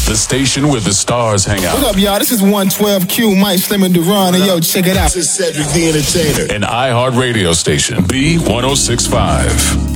The station where the stars hang out. What up, y'all? This is 112Q, Mike Slim and Duran, and yo, check it out. This is Cedric the Entertainer. An iHeart radio station, B1065.